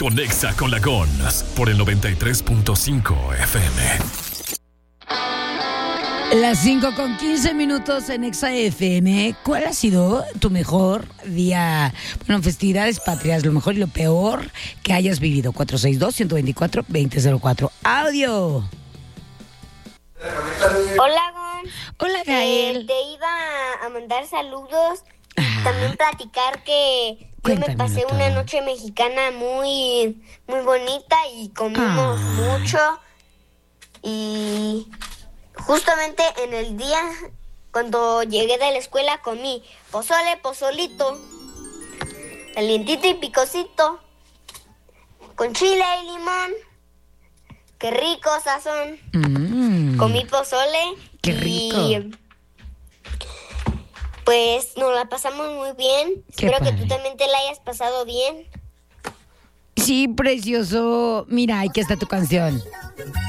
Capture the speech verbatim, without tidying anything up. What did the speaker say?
Conexa con la Gons por el noventa y tres punto cinco F M. Las cinco con quince minutos en Exa F M. ¿Cuál ha sido tu mejor día? Bueno, festividades patrias, lo mejor y lo peor que hayas vivido. cuatro seis dos, uno dos cuatro, dos cero cero cuatro. ¡Audio! Hola, Gon. Hola, Gael. Eh, te iba a mandar saludos y Ah. también platicar que yo me Cuéntamelo pasé todo. una noche mexicana muy, muy bonita y comimos Ah. mucho. Y justamente en el día, cuando llegué de la escuela, comí pozole, pozolito, calientito y picosito, con chile y limón. ¡Qué rico sazón! Mm. Comí pozole. ¡Qué y, rico! Pues nos la pasamos muy bien. Qué Espero que padre. tú también te la hayas pasado bien. Sí, precioso. Mira, aquí está tu canción.